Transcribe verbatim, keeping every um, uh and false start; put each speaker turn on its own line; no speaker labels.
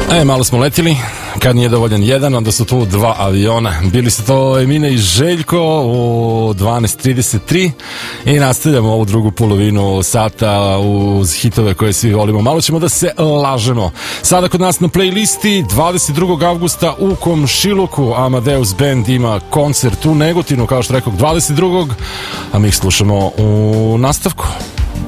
E, malo smo letili, kad nije dovoljan jedan, onda su tu dva aviona. Bili su to Emina i Željko u dvanaest trideset tri i nastavljamo ovu drugu polovinu sata uz hitove koje svi volimo. Malo ćemo da se lažemo. Sada kod nas na playlisti dvadeset drugog avgusta u Komšiluku Amadeus Band ima koncert u Negotinu, kao što rekao, dvadeset drugog a mi ih slušamo u nastavku.